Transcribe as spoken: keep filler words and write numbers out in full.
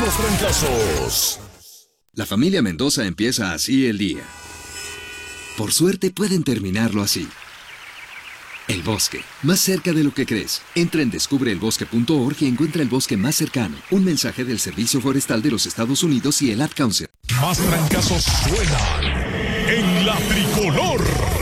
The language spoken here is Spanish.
los trancazos. La familia Mendoza empieza así el día. Por suerte pueden terminarlo así. El bosque, más cerca de lo que crees. Entra en descubre el bosque punto org y encuentra el bosque más cercano. Un mensaje del Servicio Forestal de los Estados Unidos y el Ad Council. Más trancazos suenan en la tricolor.